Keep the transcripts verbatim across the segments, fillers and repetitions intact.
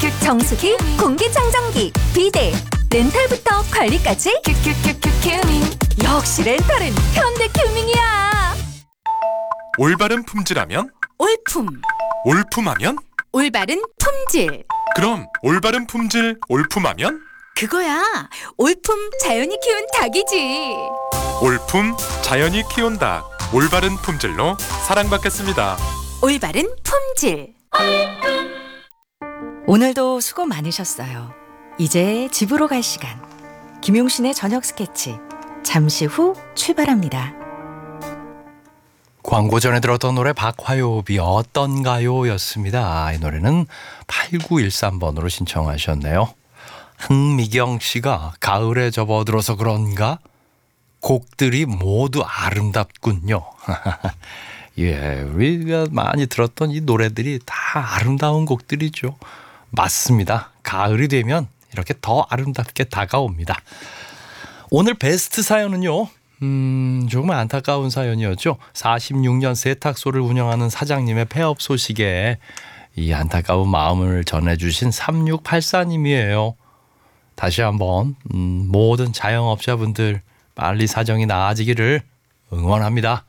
정수기, 공기청정기, 비데, 렌탈부터 관리까지 역시 렌탈은 현대큐밍이야. 올바른 품질하면? 올품, 올품하면? 올바른 품질. 그럼 올바른 품질 올품하면? 그거야 올품 자연이 키운 닭이지. 올품 자연이 키운 닭, 올바른 품질로 사랑받겠습니다. 올바른 품질. 오늘도 수고 많으셨어요. 이제 집으로 갈 시간. 김용신의 저녁 스케치 잠시 후 출발합니다. 광고 전에 들었던 노래 박화요비 어떤가요? 였습니다. 이 노래는 팔구일삼 번으로 신청하셨네요. 흥미경 씨가 가을에 접어들어서 그런가? 곡들이 모두 아름답군요. 예, 우리가 많이 들었던 이 노래들이 다 아름다운 곡들이죠. 맞습니다. 가을이 되면 이렇게 더 아름답게 다가옵니다. 오늘 베스트 사연은요. 음, 조금 안타까운 사연이었죠. 사십육 년 세탁소를 운영하는 사장님의 폐업 소식에 이 안타까운 마음을 전해주신 삼육팔사 님이에요. 다시 한번 음, 모든 자영업자분들 빨리 사정이 나아지기를 응원합니다.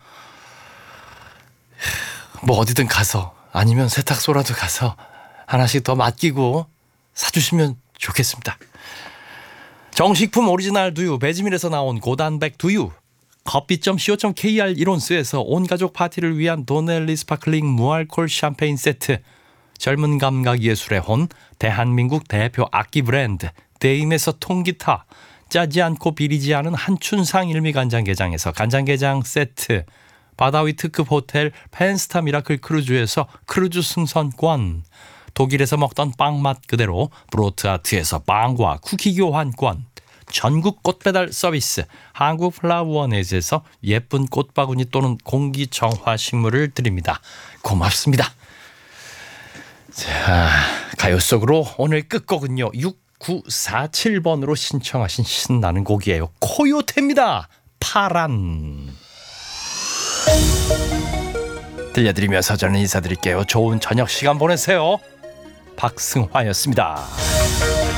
뭐 어디든 가서 아니면 세탁소라도 가서 하나씩 더 맡기고 사주시면 좋겠습니다. 정식품 오리지널 두유 배지밀에서 나온 고단백 두유, 커피 점 씨오 점 케이알 이론스에서 온가족 파티를 위한 도넬리 스파클링 무알콜 샴페인 세트, 젊은 감각 예술의 혼 대한민국 대표 악기 브랜드 데임에서 통기타, 짜지 않고 비리지 않은 한춘상 일미간장게장에서 간장게장 세트, 바다위 특급 호텔 펜스타 미라클 크루즈에서 크루즈 승선권, 독일에서 먹던 빵 맛 그대로 브로트아트에서 빵과 쿠키 교환권, 전국 꽃배달 서비스 한국 플라워원에서 예쁜 꽃바구니 또는 공기정화 식물을 드립니다. 고맙습니다. 자, 가요 속으로 오늘 끝곡은요. 육구사칠 번으로 신청하신 신나는 곡이에요. 코요테입니다. 파란. 들려드리면서 저는 인사드릴게요. 좋은 저녁 시간 보내세요. 박승화였습니다.